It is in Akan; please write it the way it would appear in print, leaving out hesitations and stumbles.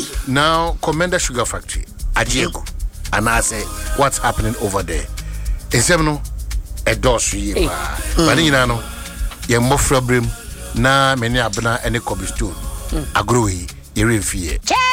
Now, Commander Sugar Factory, Ajego, and I say, what's happening over there? In Semino, a dorsey, but you know, you're more problem. Na many abna any cobby stone. Agree, you're in fear.